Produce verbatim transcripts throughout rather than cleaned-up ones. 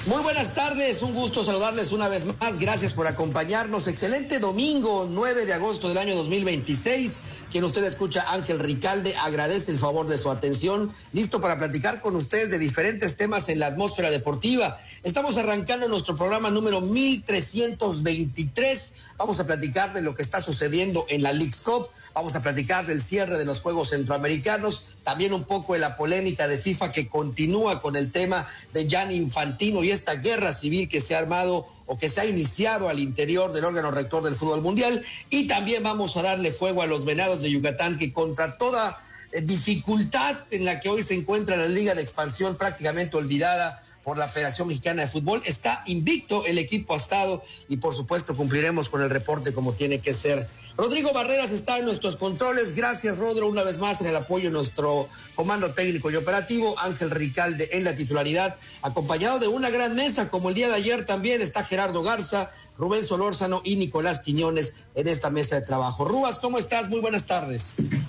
Muy buenas tardes, un gusto saludarles una vez más, gracias por acompañarnos. Excelente domingo, nueve de agosto del año dos mil veintiséis. Quien usted escucha, Ángel Ricalde, agradece el favor de su atención, listo para platicar con ustedes de diferentes temas en la atmósfera deportiva. Estamos arrancando nuestro programa número mil trescientos veintitrés. Vamos a platicar de lo que está sucediendo en la Leagues Cup, vamos a platicar del cierre de los Juegos Centroamericanos, también un poco de la polémica de FIFA que continúa con el tema de Gianni Infantino y esta guerra civil que se ha armado o que se ha iniciado al interior del órgano rector del fútbol mundial, y también vamos a darle juego a los Venados de Yucatán, que contra toda eh, dificultad en la que hoy se encuentra la Liga de Expansión prácticamente olvidada por la Federación Mexicana de Fútbol, está invicto el equipo astado y por supuesto cumpliremos con el reporte como tiene que ser. Rodrigo Barreras está en nuestros controles, gracias Rodro una vez más en el apoyo de nuestro comando técnico y operativo. Ángel Ricalde en la titularidad, acompañado de una gran mesa como el día de ayer también está Gerardo Garza, Rubén Solórzano y Nicolás Quiñones en esta mesa de trabajo. Rubas, ¿cómo estás? Muy buenas tardes.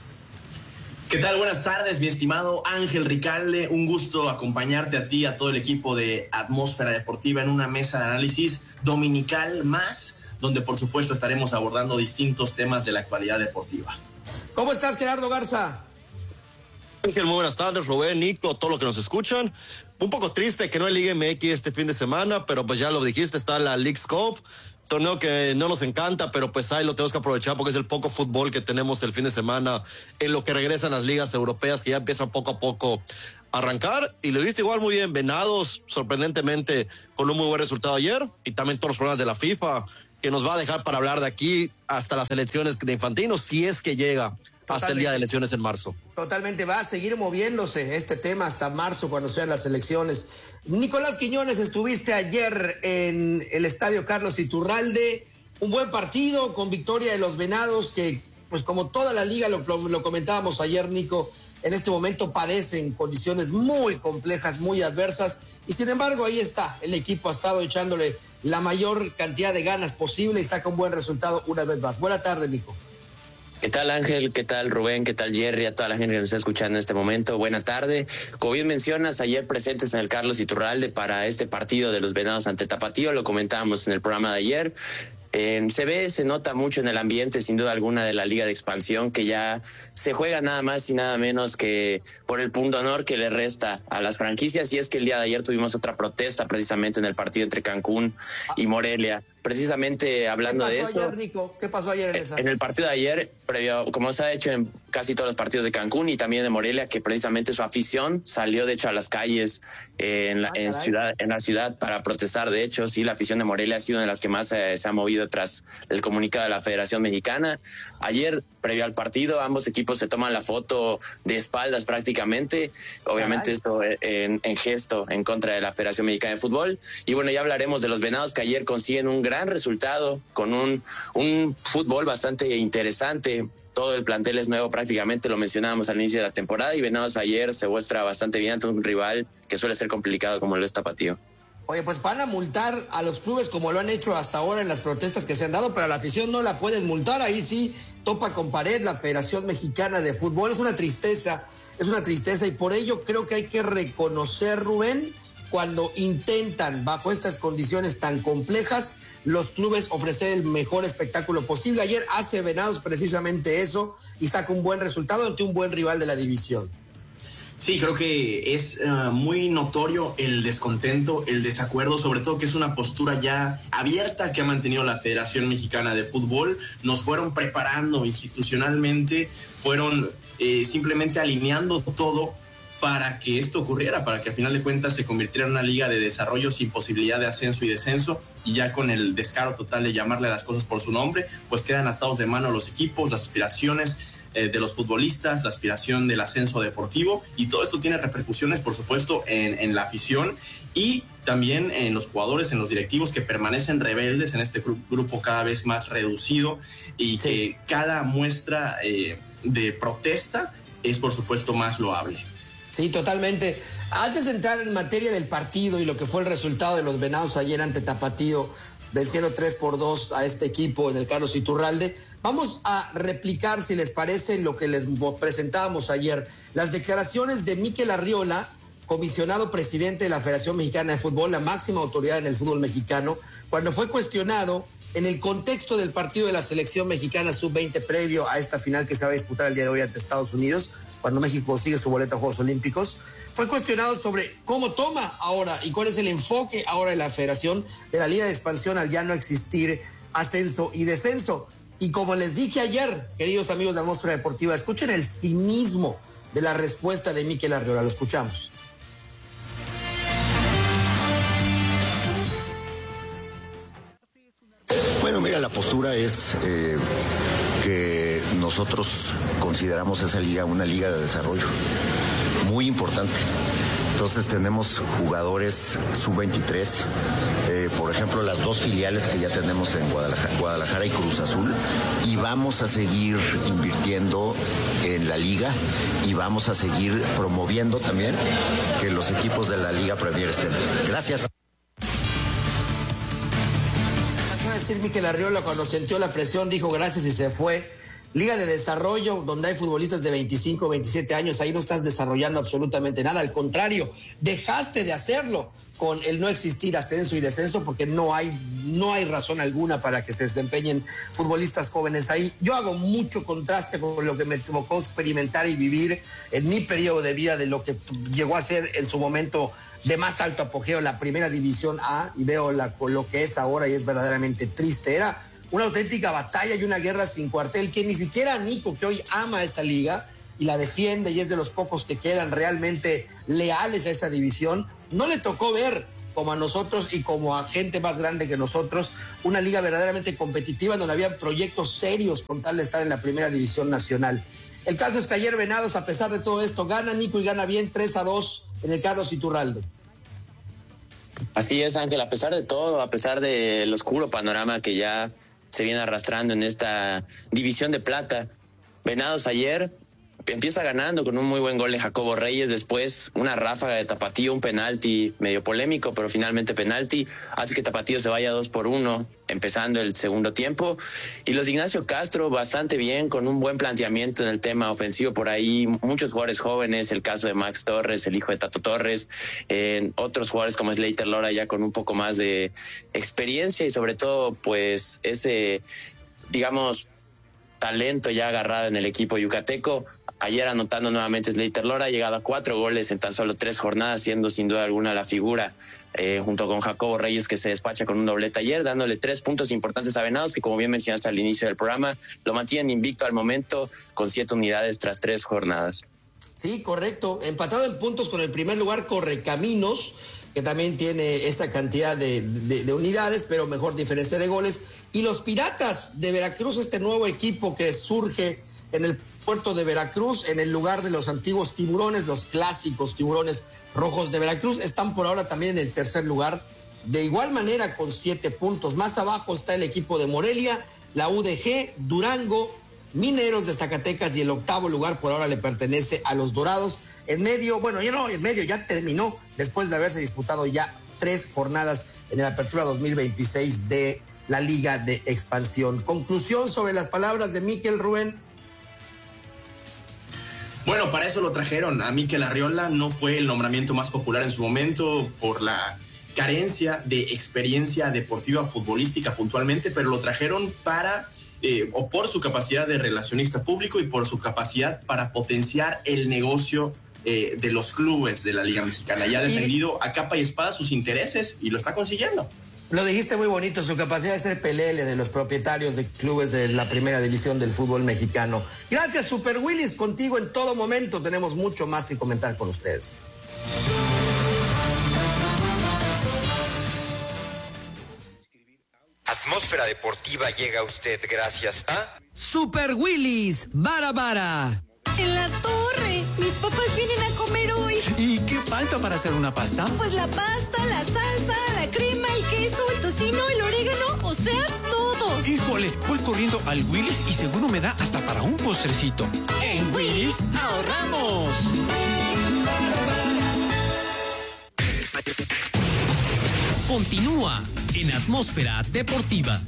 ¿Qué tal? Buenas tardes, mi estimado Ángel Ricalde. Un gusto acompañarte a ti, a todo el equipo de Atmósfera Deportiva en una mesa de análisis dominical más, donde por supuesto estaremos abordando distintos temas de la actualidad deportiva. ¿Cómo estás, Gerardo Garza? Ángel, muy buenas tardes, Rubén, Nico, todo lo que nos escuchan. Un poco triste que no hay Liga M X este fin de semana, pero pues ya lo dijiste, está la Leagues Cup, torneo que no nos encanta, pero pues ahí lo tenemos que aprovechar porque es el poco fútbol que tenemos el fin de semana en lo que regresan las ligas europeas que ya empiezan poco a poco a arrancar. Y lo viste igual muy bien, Venados sorprendentemente con un muy buen resultado ayer, y también todos los problemas de la FIFA que nos va a dejar para hablar de aquí hasta las elecciones de Infantino, si es que llega hasta el día de elecciones en marzo. Totalmente, va a seguir moviéndose este tema hasta marzo cuando sean las elecciones. Nicolás Quiñones, estuviste ayer en el Estadio Carlos Iturralde, un buen partido con victoria de los Venados que, pues como toda la liga, lo, lo, lo comentábamos ayer, Nico, en este momento padecen condiciones muy complejas, muy adversas, y sin embargo ahí está, el equipo ha estado echándole la mayor cantidad de ganas posible y saca un buen resultado una vez más. Buena tarde, Nico. ¿Qué tal, Ángel? ¿Qué tal, Rubén? ¿Qué tal, Jerry? A toda la gente que nos está escuchando en este momento, buena tarde. Como bien mencionas, ayer presentes en el Carlos Iturralde para este partido de los Venados ante Tapatío, lo comentábamos en el programa de ayer. Eh, se ve, se nota mucho en el ambiente, sin duda alguna, de la Liga de Expansión, que ya se juega nada más y nada menos que por el punto honor que le resta a las franquicias. Y es que el día de ayer tuvimos otra protesta precisamente en el partido entre Cancún y Morelia. Precisamente hablando de eso. ¿Qué pasó ayer, Nico? ¿Qué pasó ayer en esa? En el partido de ayer, previo, como se ha hecho en casi todos los partidos de Cancún y también de Morelia, que precisamente su afición salió de hecho a las calles eh, en, la, en, ciudad, en la ciudad para protestar. De hecho, sí, la afición de Morelia ha sido una de las que más eh, se ha movido tras el comunicado de la Federación Mexicana. Ayer, previo al partido, ambos equipos se toman la foto de espaldas prácticamente, obviamente esto en, en gesto en contra de la Federación Mexicana de Fútbol. Y bueno, ya hablaremos de los Venados, que ayer consiguen un gran resultado con un, un fútbol bastante interesante. Todo el plantel es nuevo prácticamente, lo mencionábamos al inicio de la temporada, y Venados ayer se muestra bastante bien ante un rival que suele ser complicado como lo es Tapatío. Oye, pues van a multar a los clubes como lo han hecho hasta ahora en las protestas que se han dado, pero a la afición no la pueden multar, ahí sí topa con pared la Federación Mexicana de Fútbol. Es una tristeza, es una tristeza, y por ello creo que hay que reconocer, Rubén, cuando intentan, bajo estas condiciones tan complejas, los clubes ofrecer el mejor espectáculo posible. Ayer hace Venados precisamente eso y saca un buen resultado ante un buen rival de la división. Sí, creo que es uh, muy notorio el descontento, el desacuerdo, sobre todo que es una postura ya abierta que ha mantenido la Federación Mexicana de Fútbol. Nos fueron preparando institucionalmente, fueron eh, simplemente alineando todo para que esto ocurriera, para que al final de cuentas se convirtiera en una liga de desarrollo sin posibilidad de ascenso y descenso, y ya con el descaro total de llamarle a las cosas por su nombre, pues quedan atados de mano los equipos, las aspiraciones eh, de los futbolistas, la aspiración del ascenso deportivo, y todo esto tiene repercusiones, por supuesto, en, en la afición y también en los jugadores, en los directivos que permanecen rebeldes en este gru- grupo cada vez más reducido, y sí, que cada muestra eh, de protesta es, por supuesto, más loable. Sí, totalmente. Antes de entrar en materia del partido y lo que fue el resultado de los Venados ayer ante Tapatío, venciendo tres por dos a este equipo en el Carlos Iturralde, vamos a replicar, si les parece, lo que les presentábamos ayer. Las declaraciones de Mikel Arriola, comisionado presidente de la Federación Mexicana de Fútbol, la máxima autoridad en el fútbol mexicano, cuando fue cuestionado en el contexto del partido de la selección mexicana sub veinte previo a esta final que se va a disputar el día de hoy ante Estados Unidos, cuando México consigue su boleto a Juegos Olímpicos, fue cuestionado sobre cómo toma ahora y cuál es el enfoque ahora de la Federación de la Liga de Expansión al ya no existir ascenso y descenso. Y como les dije ayer, queridos amigos de Atmósfera Deportiva, escuchen el cinismo de la respuesta de Mikel Arriola. Lo escuchamos. Bueno, mira, la postura es eh, que nosotros consideramos esa liga una liga de desarrollo muy importante. Entonces tenemos jugadores sub veintitrés, eh, por ejemplo, las dos filiales que ya tenemos en Guadalajara, Guadalajara y Cruz Azul, y vamos a seguir invirtiendo en la liga y vamos a seguir promoviendo también que los equipos de la Liga Premier estén. Gracias. Decir Mikel Arriola cuando sintió la presión dijo gracias y se fue. Liga de desarrollo donde hay futbolistas de veinticinco, veintisiete años, ahí no estás desarrollando absolutamente nada, al contrario, dejaste de hacerlo con el no existir ascenso y descenso porque no hay no hay razón alguna para que se desempeñen futbolistas jóvenes ahí. Yo hago mucho contraste con lo que me tocó experimentar y vivir en mi periodo de vida de lo que llegó a ser en su momento de más alto apogeo la primera división A, y veo la, lo que es ahora y es verdaderamente triste. Era una auténtica batalla y una guerra sin cuartel que ni siquiera Nico, que hoy ama esa liga y la defiende y es de los pocos que quedan realmente leales a esa división, no le tocó ver como a nosotros y como a gente más grande que nosotros, una liga verdaderamente competitiva donde había proyectos serios con tal de estar en la primera división nacional. El caso es que ayer Venados, a pesar de todo esto, gana Nico y gana bien tres a dos en el Carlos Iturralde. Así es, Ángel, a pesar de todo, a pesar del oscuro panorama que ya se viene arrastrando en esta división de plata, Venados ayer empieza ganando con un muy buen gol de Jacobo Reyes, después una ráfaga de Tapatío, un penalti medio polémico, pero finalmente penalti, hace que Tapatío se vaya dos por uno, empezando el segundo tiempo, y los de Ignacio Castro bastante bien, con un buen planteamiento en el tema ofensivo por ahí, muchos jugadores jóvenes, el caso de Max Torres, el hijo de Tato Torres, eh, otros jugadores como Slater Lora ya con un poco más de experiencia y sobre todo pues ese, digamos, talento ya agarrado en el equipo yucateco. Ayer anotando nuevamente Slater Lora, ha llegado a cuatro goles en tan solo tres jornadas, siendo sin duda alguna la figura, eh, junto con Jacobo Reyes, que se despacha con un doblete ayer, dándole tres puntos importantes a Venados, que como bien mencionaste al inicio del programa, lo mantienen invicto al momento con siete unidades tras tres jornadas. Sí, correcto. Empatado en puntos con el primer lugar Correcaminos, que también tiene esa cantidad de, de, de unidades, pero mejor diferencia de goles. Y los Piratas de Veracruz, este nuevo equipo que surge en el puerto de Veracruz, en el lugar de los antiguos Tiburones, los clásicos Tiburones Rojos de Veracruz, están por ahora también en el tercer lugar, de igual manera con siete puntos. Más abajo está el equipo de Morelia, la U D G, Durango, Mineros de Zacatecas, y el octavo lugar por ahora le pertenece a los Dorados. En medio, bueno, ya no, en medio ya terminó, después de haberse disputado ya tres jornadas en la apertura dos mil veintiséis de la Liga de Expansión. Conclusión sobre las palabras de Mikel, Rubén. Bueno, para eso lo trajeron a Mikel Arriola. No fue el nombramiento más popular en su momento por la carencia de experiencia deportiva futbolística puntualmente, pero lo trajeron para, eh, o por su capacidad de relacionista público y por su capacidad para potenciar el negocio eh, de los clubes de la Liga Mexicana. Ya ha defendido a capa y espada sus intereses y lo está consiguiendo. Lo dijiste muy bonito, su capacidad de ser pelele de los propietarios de clubes de la primera división del fútbol mexicano. Gracias, Super Willis, contigo en todo momento. Tenemos mucho más que comentar con ustedes. Atmósfera Deportiva llega a usted gracias a Super Willis, bara bara. En la torre, mis papás vienen a comer hoy. ¿Y qué falta para hacer una pasta? Pues la pasta, la salsa, la crema, el queso, el tocino, el orégano, o sea, todo. Híjole, voy corriendo al Willis y seguro me da hasta para un postrecito. En Willis ahorramos. Continúa en Atmósfera Deportiva.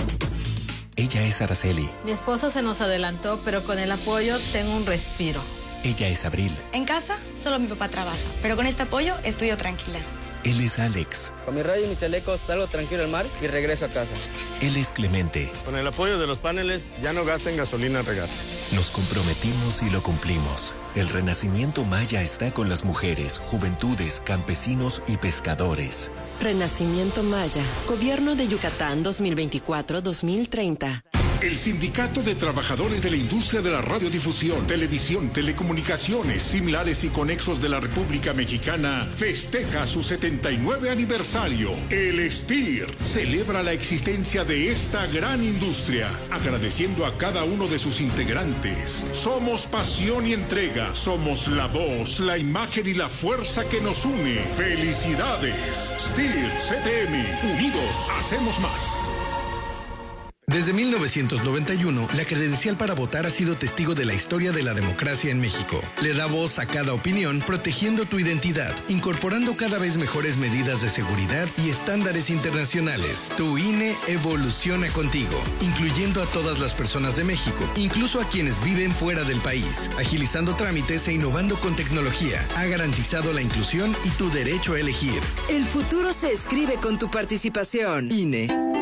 Ella es Araceli. Mi esposo se nos adelantó, pero con el apoyo tengo un respiro. Ella es Abril. En casa, solo mi papá trabaja, pero con este apoyo estoy yo tranquila. Él es Alex. Con mi radio y mis chalecos salgo tranquilo al mar y regreso a casa. Él es Clemente. Con el apoyo de los paneles ya no gasten gasolina en regar. Nos comprometimos y lo cumplimos. El Renacimiento Maya está con las mujeres, juventudes, campesinos y pescadores. Renacimiento Maya. Gobierno de Yucatán dos mil veinticuatro a dos mil treinta. El Sindicato de Trabajadores de la Industria de la Radiodifusión, Televisión, Telecomunicaciones, Similares y Conexos de la República Mexicana festeja su setenta y nueve aniversario. El S T I R celebra la existencia de esta gran industria, agradeciendo a cada uno de sus integrantes. Somos pasión y entrega, somos la voz, la imagen y la fuerza que nos une. ¡Felicidades! S T I R C T M, unidos hacemos más. Desde mil novecientos noventa y uno, la credencial para votar ha sido testigo de la historia de la democracia en México. Le da voz a cada opinión, protegiendo tu identidad, incorporando cada vez mejores medidas de seguridad y estándares internacionales. Tu I N E evoluciona contigo, incluyendo a todas las personas de México, incluso a quienes viven fuera del país, agilizando trámites e innovando con tecnología. Ha garantizado la inclusión y tu derecho a elegir. El futuro se escribe con tu participación. I N E.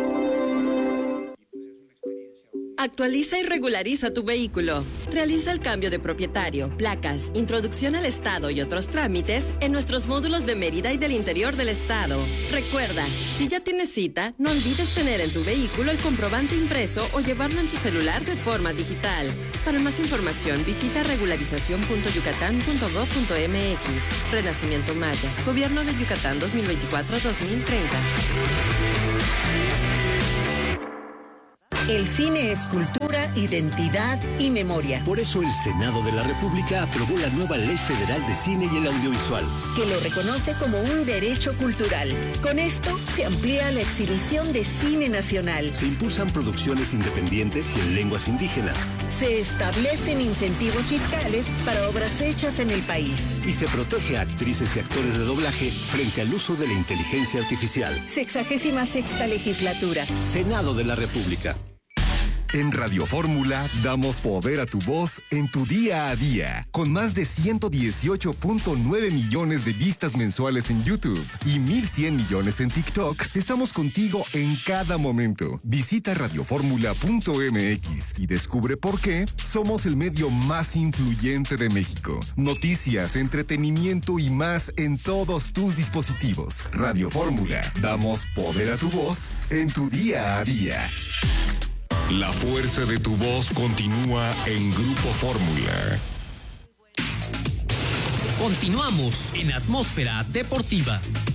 Actualiza y regulariza tu vehículo. Realiza el cambio de propietario, placas, introducción al estado y otros trámites en nuestros módulos de Mérida y del interior del estado. Recuerda, si ya tienes cita, no olvides tener en tu vehículo el comprobante impreso o llevarlo en tu celular de forma digital. Para más información, visita regularización punto yucatán punto gob punto m x. Renacimiento Maya. Gobierno de Yucatán dos mil veinticuatro a dos mil treinta. El cine es cultura, identidad y memoria. Por eso el Senado de la República aprobó la nueva Ley Federal de Cine y el Audiovisual, que lo reconoce como un derecho cultural. Con esto se amplía la exhibición de cine nacional. Se impulsan producciones independientes y en lenguas indígenas. Se establecen incentivos fiscales para obras hechas en el país. Y se protege a actrices y actores de doblaje frente al uso de la inteligencia artificial. Sexagésima sexta legislatura. Senado de la República. En Radio Fórmula damos poder a tu voz en tu día a día. Con más de ciento dieciocho punto nueve millones de vistas mensuales en YouTube y mil cien millones en TikTok, estamos contigo en cada momento. Visita radioformula punto m x y descubre por qué somos el medio más influyente de México. Noticias, entretenimiento y más en todos tus dispositivos. Radio Fórmula, damos poder a tu voz en tu día a día. La fuerza de tu voz continúa en Grupo Fórmula. Continuamos en Atmósfera Deportiva.